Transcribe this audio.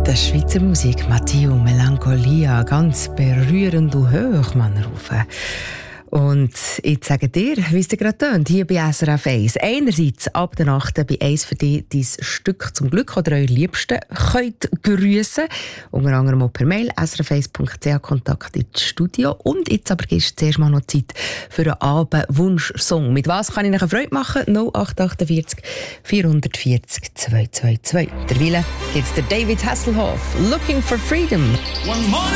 Das ist Schweizer Musik, Matteo Melancholia, ganz berührend und hoch, man rufen. Und ich sage dir, wie es dir gerade tönt, hier bei SRF 1. Einerseits ab der Nacht bei 1 für dich dein Stück zum Glück oder eure Liebsten könnt grüssen. Unter anderem auch per Mail, srf1.ch, Kontakt ins Studio. Und jetzt aber gibt es zuerst mal noch Zeit für einen Abendwunsch-Song. Mit was kann ich euch eine Freude machen? 0848 440 222. Derweil gibt es der David Hasselhoff, Looking for Freedom. One morning